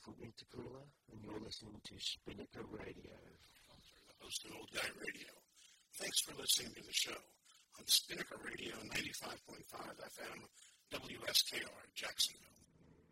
Courtney Takula, and you're listening to Spinnaker Radio. The host of Old Guy Radio. Thanks for listening to the show on Spinnaker Radio 95.5 FM, WSKR, Jacksonville.